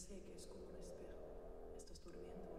sé que es como un espejo. Estás durmiendo.